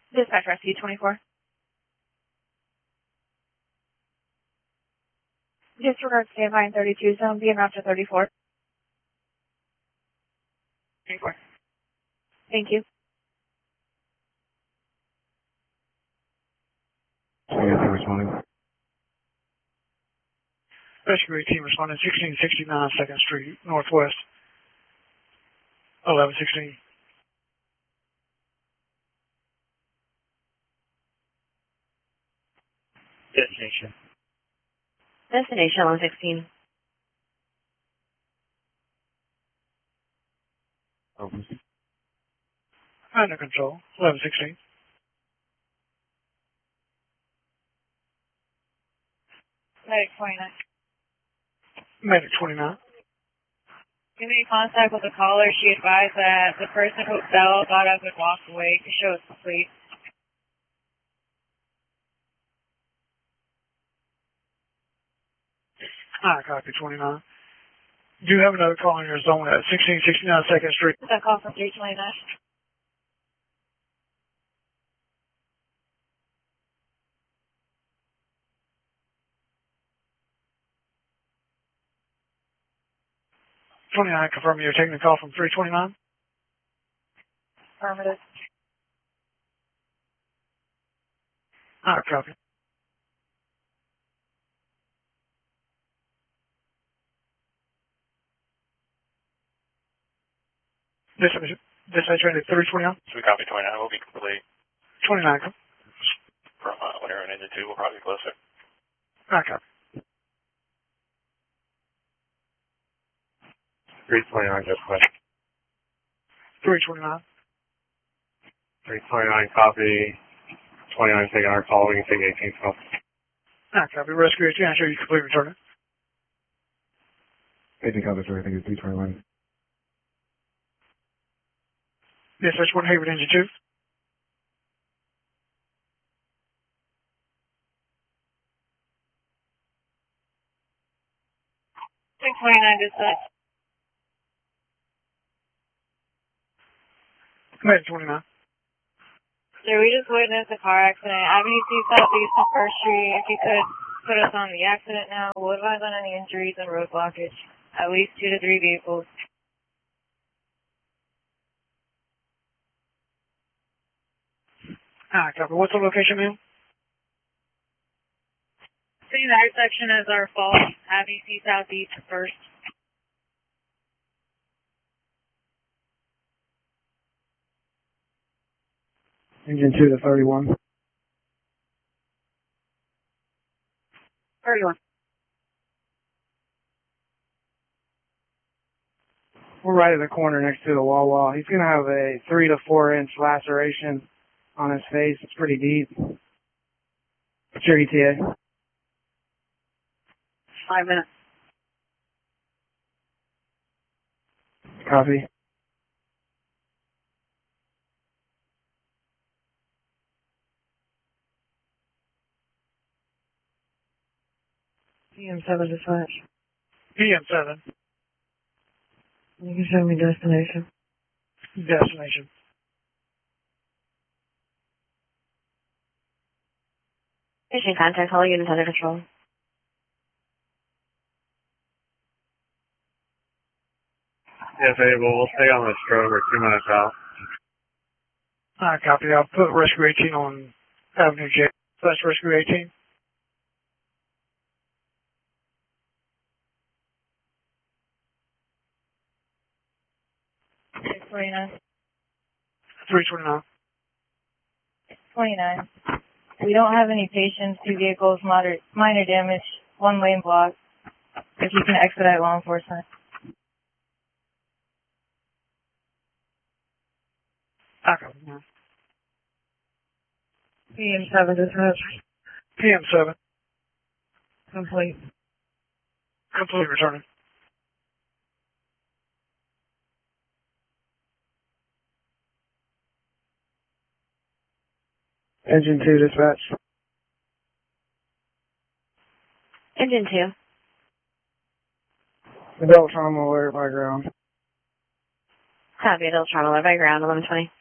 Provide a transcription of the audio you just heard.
Dispatch Rescue 24. Disregard standby in 32 zone, be en route to 34. 34. Thank you. Responding. Rescue 18 responding 1669 2nd Street, Northwest, 1116. Destination. Destination 1116. Open. Under control, 1116. Medic 29. Medic 29. We made contact with the caller. She advised that the person who fell got up and walked away to show us the police. Copy 29. Do you have another call in your zone at 1669 2nd Street? That call from 329. Confirm you're taking the call from 329? Affirmative. Copy. Dispatch ready 329? So we copy 29. We'll be complete. 29. From when you're into 2, we'll probably be closer. Copy. 329, just question. 329. 329, copy. 29 taking our call. We can take 18 call. Copy. Rescue 18, I'm sure you complete return it. 18 call, sir. I think it's 321. Dispatch 1 Hayward engine 2. Dispatch. Medic 29. Sir, we just witnessed a car accident. Avenue C Southeast on 1st Street. If you could put us on the accident now, we'll advise on any injuries and road blockage. At least 2 to 3 vehicles. Copy. What's the location, ma'am? Same intersection as our fall. Avenue C Southeast 1st. Engine 2 to 31. 31. We're right at the corner next to the Wawa. He's going to have a 3 to 4 inch laceration on his face. It's pretty deep. What's your ETA? 5 minutes. Copy. PM7 dispatch. PM7. You can show me destination. Destination. Station contact, all units under control. Yes, Abel. We'll stay on the strobe. We're 2 minutes out. Copy. I'll put Rescue 18 on Avenue J. That's Rescue 18. Okay, 29. 329. 29. We don't have any patients, 2 vehicles, minor damage, 1 lane block. If you can expedite law enforcement. Copy. PM7 dispatch. PM7. Complete. Complete returning. Engine 2 dispatch. Engine 2. Adult trauma alert by ground. Copy, adult trauma alert by ground, 1120.